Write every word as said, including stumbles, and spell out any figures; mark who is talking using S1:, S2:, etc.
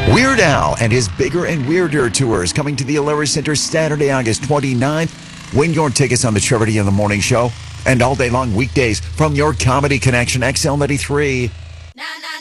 S1: Weird Al and his Bigger and Weirder tours coming to the Alerus Center Saturday, August twenty-ninth. Win your tickets on the Trevor D in the Morning Show and all day long weekdays from your Comedy Connection X L ninety-three.